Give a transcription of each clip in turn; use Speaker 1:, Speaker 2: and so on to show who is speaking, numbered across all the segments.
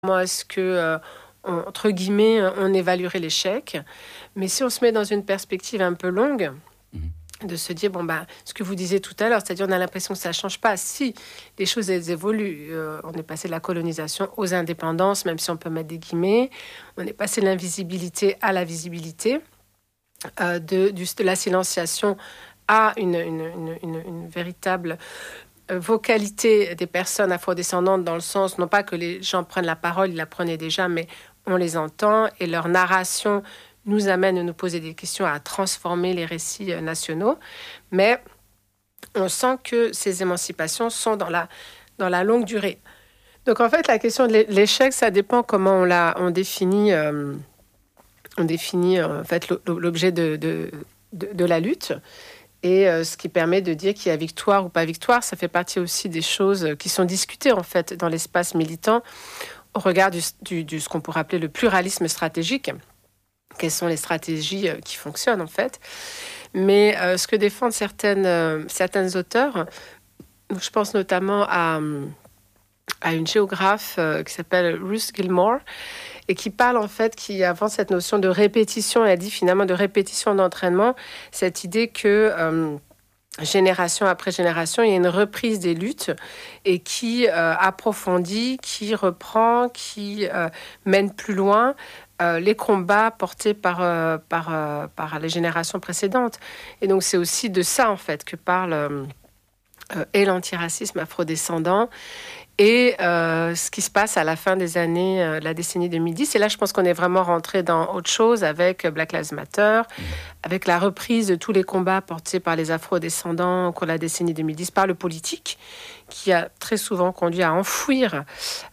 Speaker 1: comment est-ce que, entre guillemets, on évaluerait l'échec. Mais si on se met dans une perspective un peu longue, de se dire, ce que vous disiez tout à l'heure, c'est-à-dire on a l'impression que ça ne change pas. Si les choses elles évoluent, on est passé de la colonisation aux indépendances, même si on peut mettre des guillemets, on est passé de l'invisibilité à la visibilité, de la silenciation à une véritable vocalité des personnes afrodescendantes, dans le sens, non pas que les gens prennent la parole, ils la prenaient déjà, mais on les entend et leur narration nous amène à nous poser des questions, à transformer les récits nationaux. Mais on sent que ces émancipations sont dans la longue durée. Donc en fait, la question de l'échec, ça dépend comment on définit en fait l'objet de la lutte. Et ce qui permet de dire qu'il y a victoire ou pas victoire, ça fait partie aussi des choses qui sont discutées en fait dans l'espace militant au regard de ce qu'on pourrait appeler le pluralisme stratégique. Quelles sont les stratégies qui fonctionnent en fait. Mais ce que défendent certains auteurs, je pense notamment à une géographe qui s'appelle Ruth Gilmore et qui parle en fait, qui avance cette notion de répétition, elle dit finalement de répétition d'entraînement, cette idée que génération après génération, il y a une reprise des luttes et qui approfondit, qui reprend, qui mène plus loin les combats portés par les générations précédentes. Et donc, c'est aussi de ça, en fait, que parle et l'antiracisme afrodescendant et ce qui se passe à la fin des années, la décennie 2010. Et là, je pense qu'on est vraiment rentré dans autre chose avec Black Lives Matter, avec la reprise de tous les combats portés par les afrodescendants au cours de la décennie 2010 par le politique, qui a très souvent conduit à enfouir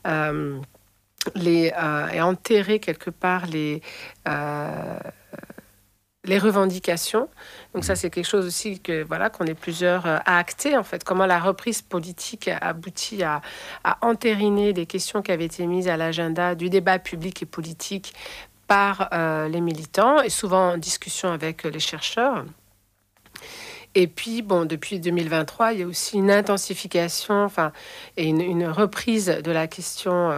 Speaker 1: et enterrer quelque part les revendications. Donc ça, c'est quelque chose aussi qu'on est plusieurs à acter, en fait. Comment la reprise politique aboutit à entériner des questions qui avaient été mises à l'agenda du débat public et politique par les militants, et souvent en discussion avec les chercheurs. Et puis, depuis 2023, il y a aussi une intensification, et une reprise de la question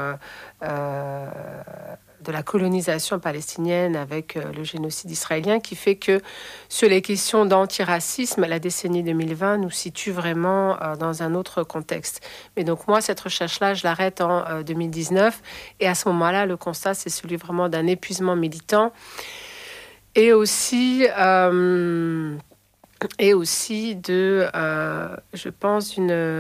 Speaker 1: de la colonisation palestinienne avec le génocide israélien, qui fait que sur les questions d'antiracisme, la décennie 2020 nous situe vraiment dans un autre contexte. Mais donc moi, cette recherche-là, je l'arrête en 2019. Et à ce moment-là, le constat, c'est celui vraiment d'un épuisement militant et aussi je pense,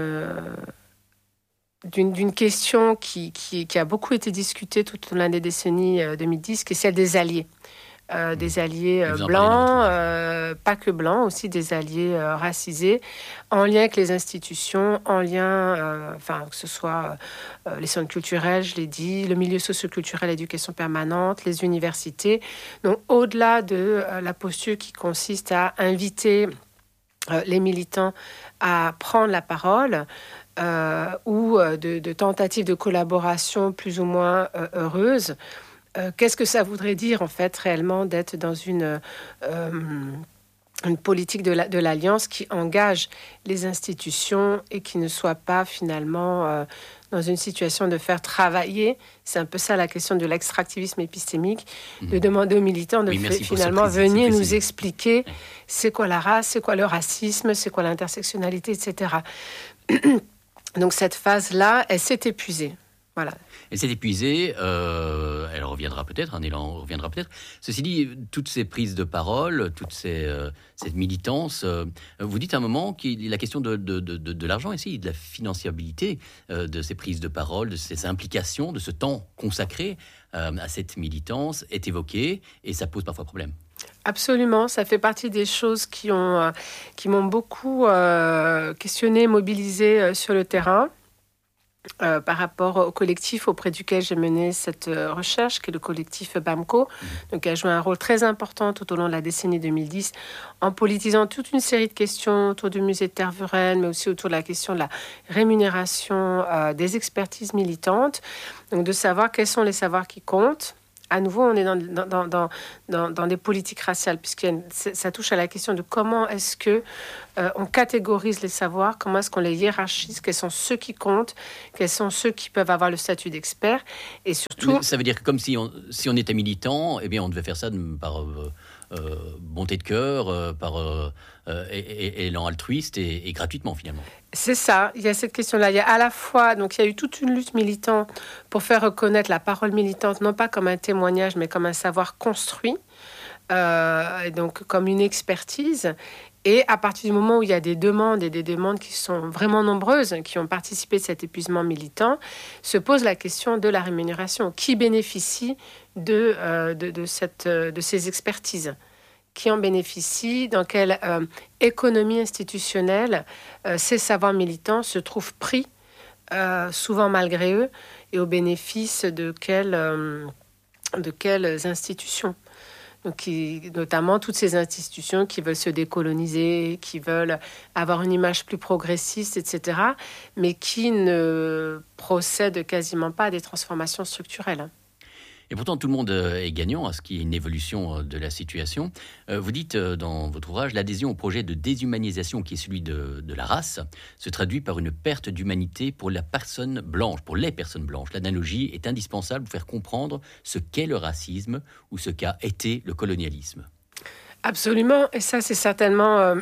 Speaker 1: d'une question qui a beaucoup été discutée tout au long des décennies 2010, qui est celle des alliés. Des alliés blancs, pas que blancs, aussi des alliés racisés, en lien avec les institutions, en lien, que ce soit les centres culturels, je l'ai dit, le milieu socio-culturel, l'éducation permanente, les universités. Donc, au-delà de la posture qui consiste à inviter les militants à prendre la parole, ou de tentatives de collaboration plus ou moins heureuses. Qu'est-ce que ça voudrait dire, en fait, réellement, d'être dans une politique de l'alliance qui engage les institutions et qui ne soit pas, finalement, dans une situation de faire travailler. C'est un peu ça la question de l'extractivisme épistémique, de demander aux militants de finalement venir nous expliquer c'est quoi la race, c'est quoi le racisme, c'est quoi l'intersectionnalité, etc. Donc cette phase-là, elle s'est épuisée. Voilà.
Speaker 2: Elle s'est épuisée, elle reviendra peut-être, un élan reviendra peut-être. Ceci dit, toutes ces prises de parole, cette militance, vous dites à un moment que la question de l'argent ici, de la financiabilité de ces prises de parole, de ces implications, de ce temps consacré à cette militance est évoquée et ça pose parfois problème.
Speaker 1: Absolument, ça fait partie des choses qui m'ont beaucoup questionné, mobilisé sur le terrain. Par rapport au collectif auprès duquel j'ai mené cette recherche, qui est le collectif BAMCO, donc qui a joué un rôle très important tout au long de la décennie 2010, en politisant toute une série de questions autour du musée de Tervuren, mais aussi autour de la question de la rémunération des expertises militantes, donc de savoir quels sont les savoirs qui comptent, à nouveau, on est dans des politiques raciales, puisque ça touche à la question de comment est-ce que on catégorise les savoirs, comment est-ce qu'on les hiérarchise, quels sont ceux qui comptent, quels sont ceux qui peuvent avoir le statut d'expert, et surtout...
Speaker 2: Mais ça veut dire que comme si on était militant, eh bien on devait faire ça par bonté de cœur, par élan altruiste et gratuitement finalement.
Speaker 1: C'est ça, il y a cette question-là. Il y a à la fois, donc il y a eu toute une lutte militante pour faire reconnaître la parole militante, non pas comme un témoignage, mais comme un savoir construit, et donc comme une expertise. Et à partir du moment où il y a des demandes, et des demandes qui sont vraiment nombreuses, qui ont participé de cet épuisement militant, se pose la question de la rémunération. Qui bénéficie de ces expertises ? Qui en bénéficie, dans quelle économie institutionnelle ces savoirs militants se trouvent pris, souvent malgré eux, et au bénéfice de quelles institutions. Donc, notamment toutes ces institutions qui veulent se décoloniser, qui veulent avoir une image plus progressiste, etc., mais qui ne procèdent quasiment pas à des transformations structurelles.
Speaker 2: Et pourtant, tout le monde est gagnant à ce qu'il y ait une évolution de la situation. Vous dites dans votre ouvrage, l'adhésion au projet de déshumanisation qui est celui de la race se traduit par une perte d'humanité pour la personne blanche, pour les personnes blanches. L'analogie est indispensable pour faire comprendre ce qu'est le racisme ou ce qu'a été le colonialisme.
Speaker 1: Absolument, et ça c'est certainement...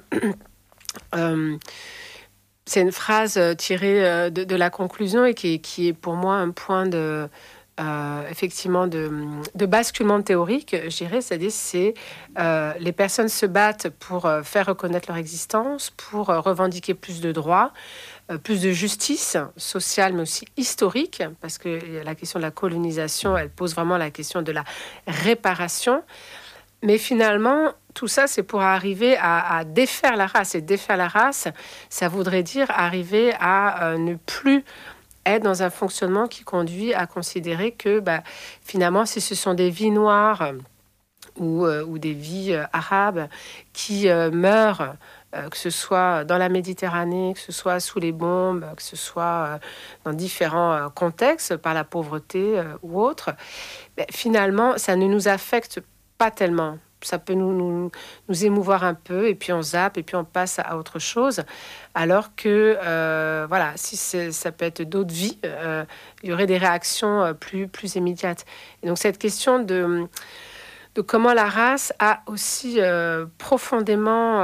Speaker 1: c'est une phrase tirée de la conclusion et qui est pour moi un point effectivement de basculement théorique, je dirais, c'est-à-dire les personnes se battent pour faire reconnaître leur existence, pour revendiquer plus de droits, plus de justice sociale, mais aussi historique, parce que la question de la colonisation, elle pose vraiment la question de la réparation. Mais finalement, tout ça, c'est pour arriver à défaire la race. Et défaire la race, ça voudrait dire arriver à ne plus être dans un fonctionnement qui conduit à considérer que finalement, si ce sont des vies noires ou des vies arabes qui meurent, que ce soit dans la Méditerranée, que ce soit sous les bombes, que ce soit dans différents contextes, par la pauvreté ou autre, finalement, ça ne nous affecte pas tellement. Ça peut nous émouvoir un peu, et puis on zappe, et puis on passe à autre chose. Alors que, voilà, si ça peut être d'autres vies, il y aurait des réactions plus immédiates. Et donc cette question de comment la race a aussi profondément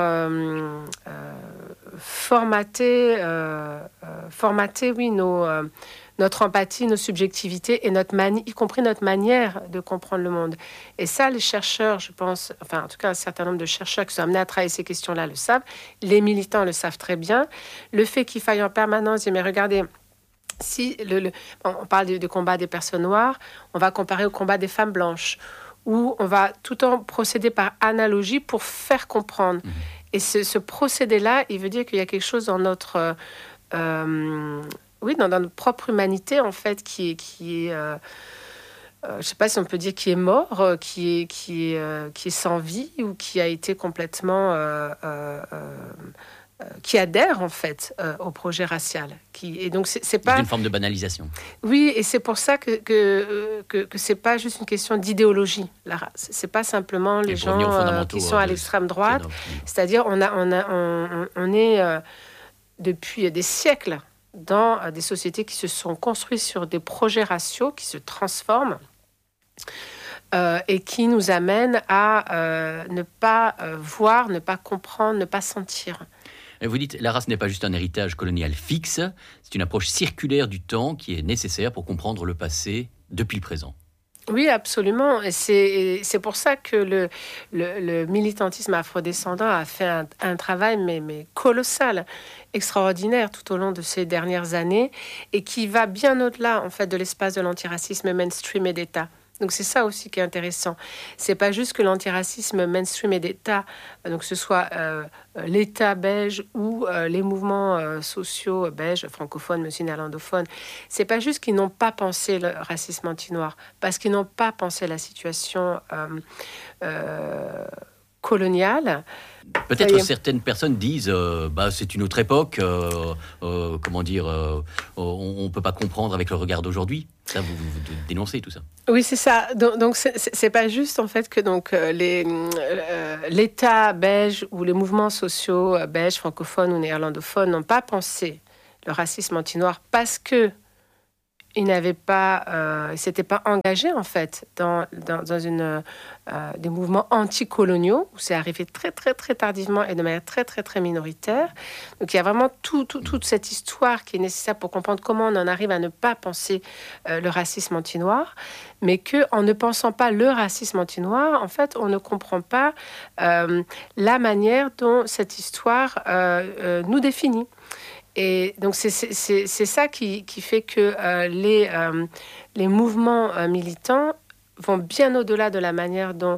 Speaker 1: formaté, oui, notre empathie, nos subjectivités et y compris notre manière de comprendre le monde. Et ça, les chercheurs, je pense, enfin en tout cas un certain nombre de chercheurs qui sont amenés à travailler ces questions-là le savent, les militants le savent très bien. Le fait qu'il faille en permanence dire, mais regardez, si on parle de combat des personnes noires, on va comparer au combat des femmes blanches, où on va tout le temps procéder par analogie pour faire comprendre. Et ce procédé-là, il veut dire qu'il y a quelque chose dans notre... dans notre propre humanité, en fait, qui est je ne sais pas si on peut dire qui est mort, qui est sans vie, ou qui a été complètement... qui adhère, en fait, au projet racial. Et donc, c'est pas...
Speaker 2: une forme de banalisation.
Speaker 1: Oui, et c'est pour ça que c'est pas juste une question d'idéologie, la race. C'est pas simplement les gens qui sont à l'extrême droite. C'est-à-dire, on est depuis des siècles dans des sociétés qui se sont construites sur des projets raciaux qui se transforment et qui nous amènent à ne pas voir, ne pas comprendre, ne pas sentir.
Speaker 2: Et vous dites, la race n'est pas juste un héritage colonial fixe, c'est une approche circulaire du temps qui est nécessaire pour comprendre le passé depuis le présent.
Speaker 1: Oui, absolument. Et c'est pour ça que le militantisme afrodescendant a fait un travail mais colossal, extraordinaire tout au long de ces dernières années, et qui va bien au-delà en fait de l'espace de l'antiracisme mainstream et d'État. Donc c'est ça aussi qui est intéressant. C'est pas juste que l'antiracisme mainstream et d'État, donc que ce soit l'État belge ou les mouvements sociaux belges, francophones, mais aussi néerlandophones, c'est pas juste qu'ils n'ont pas pensé le racisme anti-noir, parce qu'ils n'ont pas pensé la situation coloniale.
Speaker 2: Peut-être certaines personnes disent c'est une autre époque, on ne peut pas comprendre avec le regard d'aujourd'hui. Ça, vous dénoncez tout ça.
Speaker 1: Oui, c'est ça. Donc c'est pas juste en fait que l'État belge ou les mouvements sociaux belges, francophones ou néerlandophones n'ont pas pensé le racisme anti-noir parce que ils s'étaient pas engagés en fait dans des mouvements anticoloniaux où c'est arrivé très très très tardivement et de manière très très très minoritaire. Donc il y a vraiment toute cette histoire qui est nécessaire pour comprendre comment on en arrive à ne pas penser le racisme anti-noir, mais que en ne pensant pas le racisme anti-noir, en fait, on ne comprend pas la manière dont cette histoire nous définit. Et donc, c'est ça qui fait que les mouvements militants vont bien au-delà de la manière dont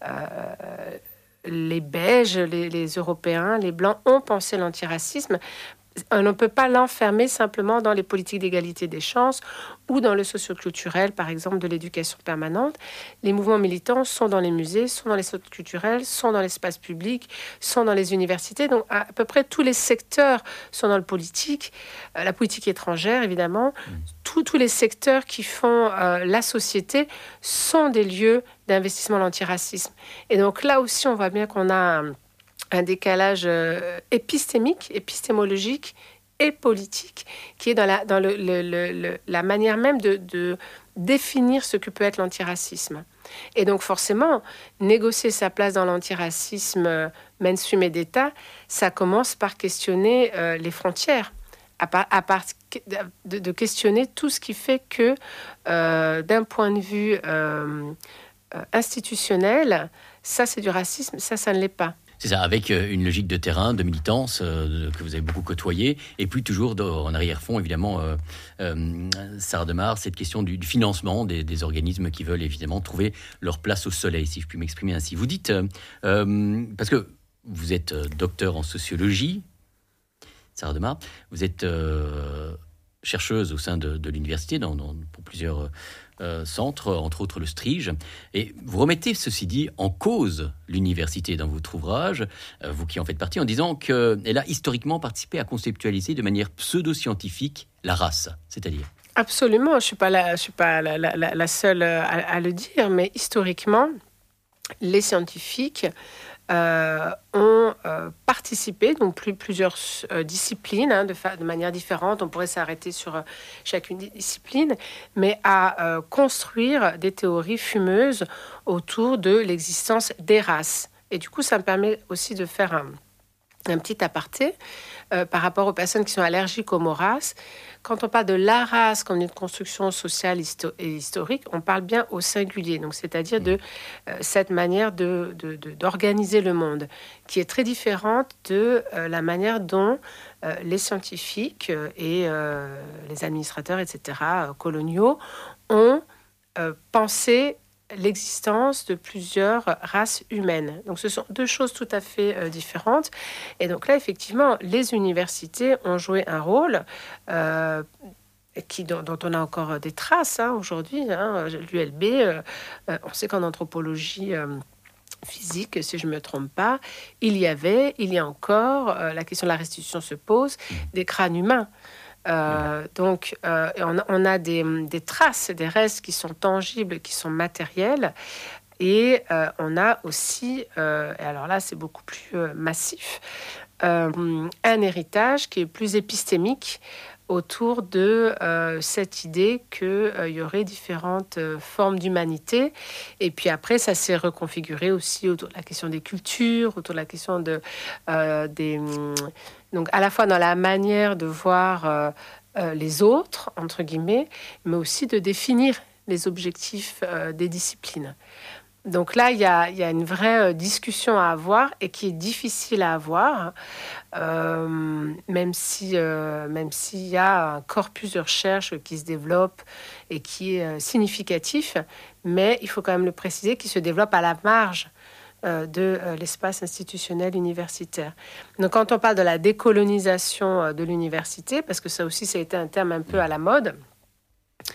Speaker 1: les Belges, les Européens, les Blancs ont pensé l'antiracisme. On ne peut pas l'enfermer simplement dans les politiques d'égalité des chances ou dans le socioculturel, par exemple, de l'éducation permanente. Les mouvements militants sont dans les musées, sont dans les centres culturels, sont dans l'espace public, sont dans les universités. Donc, à peu près tous les secteurs sont dans le politique, la politique étrangère, évidemment. Tous les secteurs qui font la société sont des lieux d'investissement dans l'antiracisme. Et donc, là aussi, on voit bien qu'on a un décalage épistémologique et politique qui est dans la manière même de définir ce que peut être l'antiracisme. Et donc forcément, négocier sa place dans l'antiracisme mainstream et d'État, ça commence par questionner les frontières, de questionner tout ce qui fait que d'un point de vue institutionnel, ça c'est du racisme, ça ne l'est pas.
Speaker 2: C'est ça, avec une logique de terrain, de militance que vous avez beaucoup côtoyée, et puis toujours en arrière-fond, évidemment, Sarah Demar, cette question du financement des organismes qui veulent évidemment trouver leur place au soleil, si je puis m'exprimer ainsi. Vous dites, parce que vous êtes docteur en sociologie, Sarah Demar, vous êtes chercheuse au sein de l'université pour plusieurs centres, entre autres le Strige, et vous remettez, ceci dit, en cause l'université dans votre ouvrage, vous qui en faites partie, en disant qu'elle a historiquement participé à conceptualiser de manière pseudo-scientifique la race, c'est-à-dire.
Speaker 1: Absolument, je suis pas la seule à le dire, mais historiquement, les scientifiques ont participé, donc plusieurs disciplines, de manière différente. On pourrait s'arrêter sur chacune des disciplines, mais à construire des théories fumeuses autour de l'existence des races. Et du coup, ça me permet aussi de faire un petit aparté par rapport aux personnes qui sont allergiques aux mots race. Quand on parle de la race comme une construction sociale et historique, on parle bien au singulier. Donc, c'est-à-dire de cette manière d'organiser le monde, qui est très différente de la manière dont les scientifiques et les administrateurs, etc., coloniaux, ont pensé l'existence de plusieurs races humaines. Donc, ce sont deux choses tout à fait différentes. Et donc là, effectivement, les universités ont joué un rôle dont on a encore des traces aujourd'hui. L'ULB, on sait qu'en anthropologie physique, si je ne me trompe pas, il y a encore, la question de la restitution se pose, des crânes humains. Donc, on a des traces, des restes qui sont tangibles, qui sont matériels. Et on a aussi, et alors là, c'est beaucoup plus massif, un héritage qui est plus épistémique autour de cette idée qu'il y aurait différentes formes d'humanité. Et puis après, ça s'est reconfiguré aussi autour de la question des cultures, autour de la question donc à la fois dans la manière de voir les autres, entre guillemets, mais aussi de définir les objectifs des disciplines. Donc là, il y a une vraie discussion à avoir et qui est difficile à avoir, même s'il y a un corpus de recherche qui se développe et qui est significatif, mais il faut quand même le préciser, qu'il se développe à la marge de l'espace institutionnel universitaire. Donc, quand on parle de la décolonisation de l'université, parce que ça aussi, ça a été un terme un peu à la mode,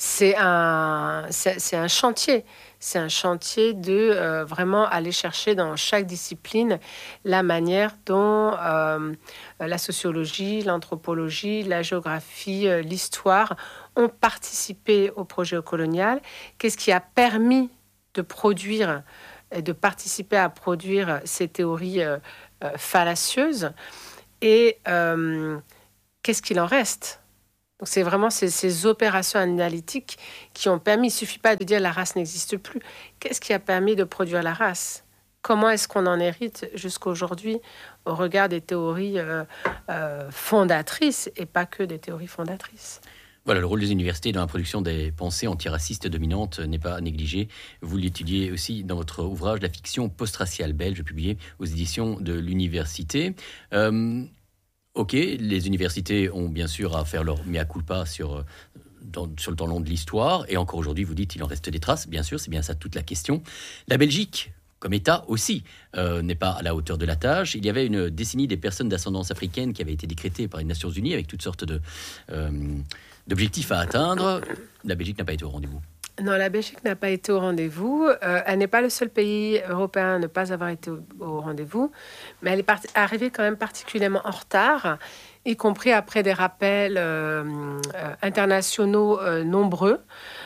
Speaker 1: c'est un chantier. C'est un chantier de vraiment aller chercher dans chaque discipline la manière dont la sociologie, l'anthropologie, la géographie, l'histoire ont participé au projet colonial. Qu'est-ce qui a permis de produire et de participer à produire ces théories fallacieuses et qu'est-ce qu'il en reste? Donc c'est vraiment ces opérations analytiques qui ont permis, il ne suffit pas de dire la race n'existe plus. Qu'est-ce qui a permis de produire la race? Comment est-ce qu'on en hérite jusqu'à aujourd'hui au regard des théories fondatrices et pas que des théories fondatrices?
Speaker 2: Voilà, le rôle des universités dans la production des pensées antiracistes dominantes n'est pas négligé. Vous l'étudiez aussi dans votre ouvrage La fiction post-raciale belge, publié aux éditions de l'université. Ok, les universités ont bien sûr à faire leur mea culpa sur le temps long de l'histoire. Et encore aujourd'hui, vous dites qu'il en reste des traces. Bien sûr, c'est bien ça toute la question. La Belgique, comme État aussi, n'est pas à la hauteur de la tâche. Il y avait une décennie des personnes d'ascendance africaine qui avait été décrétée par les Nations Unies avec toutes sortes d'objectifs à atteindre. La Belgique n'a pas été au rendez-vous.
Speaker 1: Non, la Belgique n'a pas été au rendez-vous. Elle n'est pas le seul pays européen à ne pas avoir été au rendez-vous, mais elle est arrivée quand même particulièrement en retard, y compris après des rappels internationaux nombreux,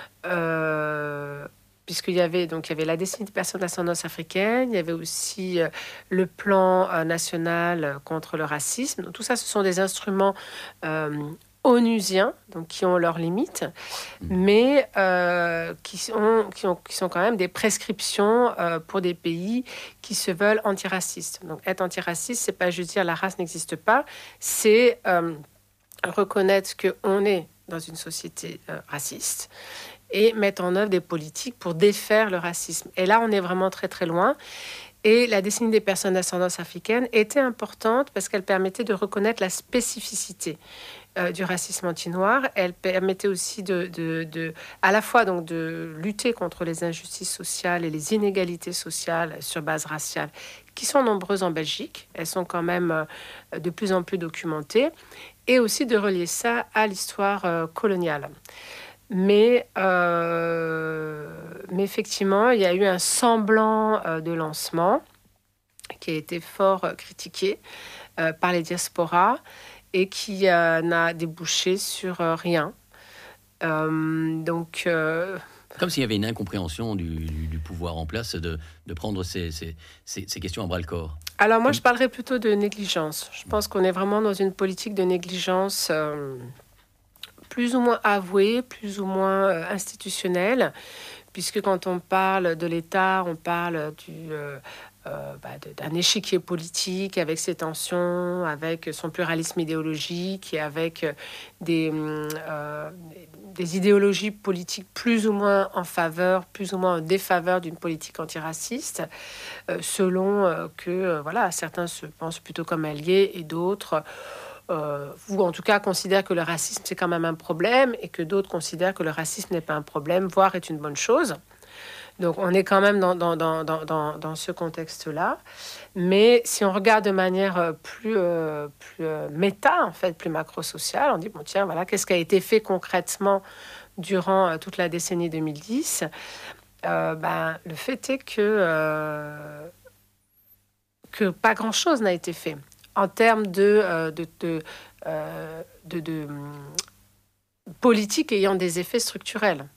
Speaker 1: puisqu'il y avait la décennie de personnes d'ascendance africaine, il y avait aussi le plan national contre le racisme. Donc, tout ça, ce sont des instruments onusiens, donc qui ont leurs limites, mais qui sont quand même des prescriptions pour des pays qui se veulent antiracistes. Donc être antiraciste, c'est pas juste dire la race n'existe pas, c'est reconnaître qu'on est dans une société raciste et mettre en œuvre des politiques pour défaire le racisme. Et là, on est vraiment très très loin. Et la décennie des personnes d'ascendance africaine était importante parce qu'elle permettait de reconnaître la spécificité du racisme anti-noir. Elle permettait aussi à la fois donc de lutter contre les injustices sociales et les inégalités sociales sur base raciale, qui sont nombreuses en Belgique. Elles sont quand même de plus en plus documentées. Et aussi de relier ça à l'histoire coloniale. Mais effectivement, il y a eu un semblant de lancement qui a été fort critiqué par les diasporas et qui n'a débouché sur rien.
Speaker 2: Comme s'il y avait une incompréhension du pouvoir en place de prendre ces questions à bras-le-corps.
Speaker 1: Alors moi, je parlerais plutôt de négligence. Je pense qu'on est vraiment dans une politique de négligence plus ou moins avouée, plus ou moins institutionnelle, puisque quand on parle de l'État, on parle d'un échiquier politique avec ses tensions, avec son pluralisme idéologique et avec des idéologies politiques plus ou moins en faveur, plus ou moins en défaveur d'une politique antiraciste, selon que certains se pensent plutôt comme alliés et d'autres ou en tout cas considèrent que le racisme c'est quand même un problème et que d'autres considèrent que le racisme n'est pas un problème, voire est une bonne chose. Donc on est quand même dans ce contexte-là. Mais si on regarde de manière plus méta, en fait, plus macro-sociale, on dit, bon tiens, voilà, qu'est-ce qui a été fait concrètement durant toute la décennie 2010 ? Le fait est que pas grand-chose n'a été fait en termes de politique ayant des effets structurels.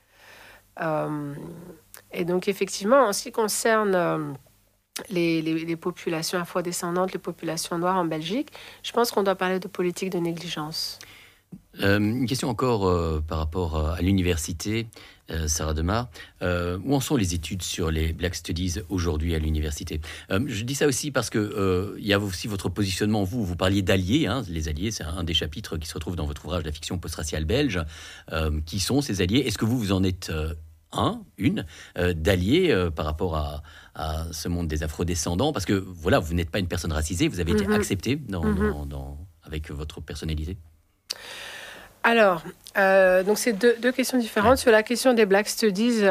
Speaker 1: Et donc, effectivement, en ce qui concerne les populations afrodescendantes, les populations noires en Belgique, je pense qu'on doit parler de politique de négligence.
Speaker 2: Une question encore par rapport à l'université, Sarah Demar. Où en sont les études sur les Black Studies aujourd'hui à l'université ? Je dis ça aussi parce que il y a aussi votre positionnement. Vous parliez d'alliés. Les alliés, c'est un des chapitres qui se retrouve dans votre ouvrage La fiction post-raciale belge. Qui sont ces alliés ? Est-ce que vous en êtes une d'alliés par rapport à ce monde des afrodescendants ? Parce que voilà, vous n'êtes pas une personne racisée, vous avez été acceptée avec votre personnalité.
Speaker 1: Alors, donc c'est deux questions différentes. Sur la question des Black Studies,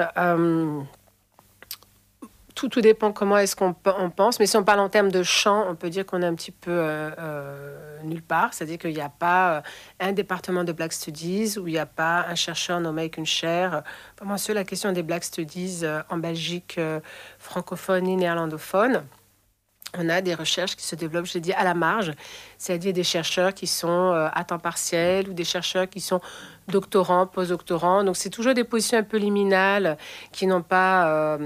Speaker 1: tout dépend comment est-ce qu'on pense. Mais si on parle en termes de champ, on peut dire qu'on est un petit peu nulle part. C'est-à-dire qu'il n'y a pas un département de Black Studies où il n'y a pas un chercheur nommé avec une chaire. Vraiment, sur la question des Black Studies en Belgique francophone et néerlandophone, on a des recherches qui se développent, je dis, à la marge, c'est-à-dire des chercheurs qui sont à temps partiel ou des chercheurs qui sont doctorants, post-doctorants. Donc, c'est toujours des positions un peu liminales qui sont pas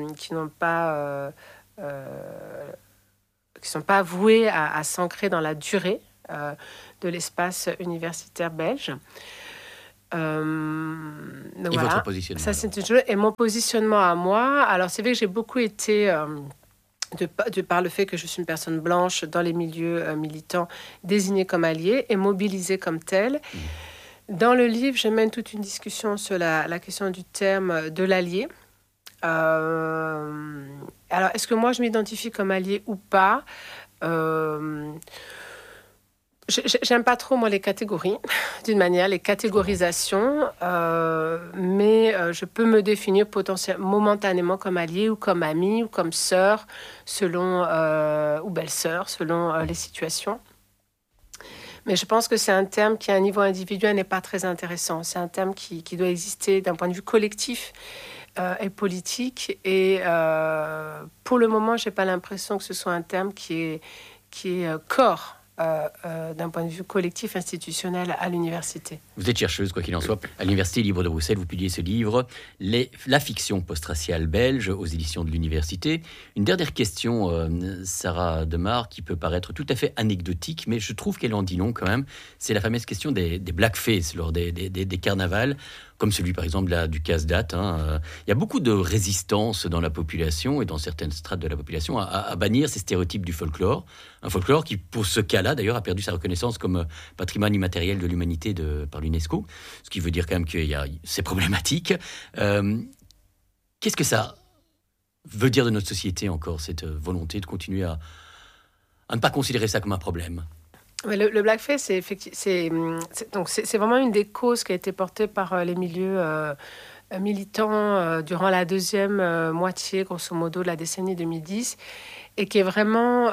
Speaker 1: vouées à s'ancrer dans la durée de l'espace universitaire belge.
Speaker 2: Et
Speaker 1: voilà.
Speaker 2: votre positionnement
Speaker 1: Ça, c'est toujours... Et mon positionnement à moi, alors c'est vrai que j'ai beaucoup été... De par le fait que je suis une personne blanche dans les milieux militants, désignée comme alliée et mobilisée comme telle. Dans le livre, je mène toute une discussion sur la question du terme de l'allié. Alors, est-ce que moi, je m'identifie comme allié ou pas ? J'aime pas trop, moi, les catégories, d'une manière, les catégorisations, mais je peux me définir momentanément comme allié ou comme ami ou comme sœur, ou belle-sœur, selon les situations. Mais je pense que c'est un terme qui, à un niveau individuel, n'est pas très intéressant. C'est un terme qui doit exister d'un point de vue collectif et politique. Et pour le moment, je n'ai pas l'impression que ce soit un terme qui est corps d'un point de vue collectif institutionnel à l'université.
Speaker 2: Vous êtes chercheuse, quoi qu'il en soit, à l'Université libre de Bruxelles. Vous publiez ce livre, La fiction post-raciale belge, aux éditions de l'université. Une dernière question, Sarah Demar, qui peut paraître tout à fait anecdotique, mais je trouve qu'elle en dit long quand même. C'est la fameuse question des blackface lors des carnavals, comme celui par exemple du casse-date. Il y a beaucoup de résistance dans la population et dans certaines strates de la population à bannir ces stéréotypes du folklore. Un folklore qui, pour ce cas-là, d'ailleurs, a perdu sa reconnaissance comme patrimoine immatériel de l'humanité par l'UNESCO, ce qui veut dire quand même que c'est problématique. Qu'est-ce que ça veut dire de notre société encore, cette volonté de continuer à ne pas considérer ça comme un problème ?
Speaker 1: Le blackface, c'est vraiment une des causes qui a été portée par les milieux militants durant la deuxième moitié, grosso modo, de la décennie 2010, et qui est vraiment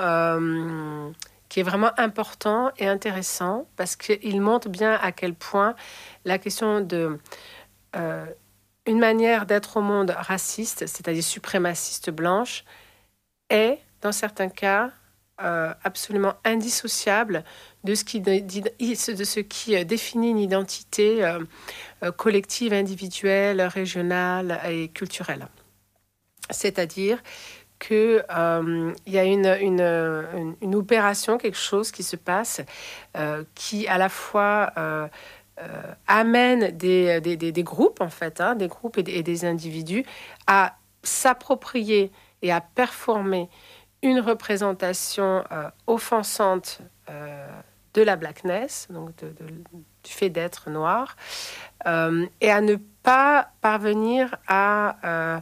Speaker 1: important et intéressant parce qu'il montre bien à quel point la question de une manière d'être au monde raciste, c'est-à-dire suprémaciste blanche, est, dans certains cas, absolument indissociable de ce qui définit une identité collective, individuelle, régionale et culturelle. C'est-à-dire qu'il y a une opération, quelque chose qui se passe qui à la fois amène des groupes, en fait, des groupes et des individus à s'approprier et à performer une représentation offensante de la blackness, donc du fait d'être noir, et à ne pas parvenir à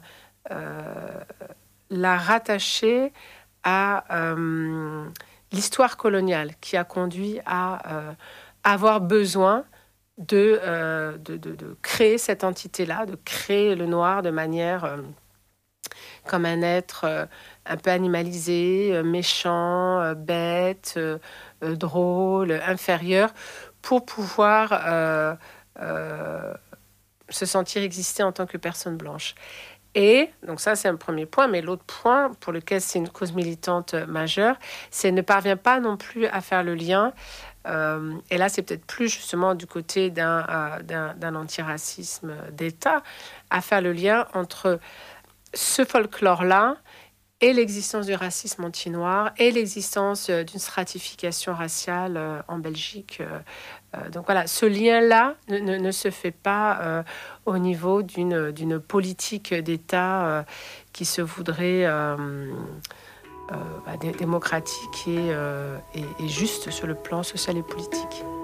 Speaker 1: la rattacher à l'histoire coloniale qui a conduit à avoir besoin de créer cette entité-là, de créer le noir de manière comme un être un peu animalisé, méchant, bête, drôle, inférieur, pour pouvoir se sentir exister en tant que personne blanche. Et, donc ça c'est un premier point, mais l'autre point pour lequel c'est une cause militante majeure, c'est ne parvient pas non plus à faire le lien, et là c'est peut-être plus justement du côté d'un antiracisme d'État, à faire le lien entre ce folklore-là et l'existence du racisme anti-noir et l'existence d'une stratification raciale en Belgique. Donc voilà, ce lien-là ne se fait pas au niveau d'une politique d'État qui se voudrait démocratique et juste sur le plan social et politique.